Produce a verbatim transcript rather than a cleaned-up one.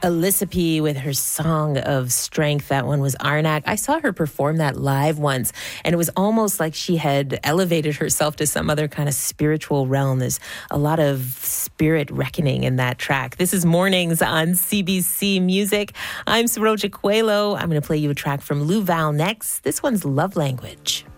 Alyssa P with her Song of Strength. That one was Arnak. I saw her perform that live once, and it was almost like she had elevated herself to some other kind of spiritual realm. There's a lot of spirit reckoning in that track. This is Mornings on C B C Music. I'm Saroja Coelho. I'm going to play you a track from Lou Val next. This one's Love Language.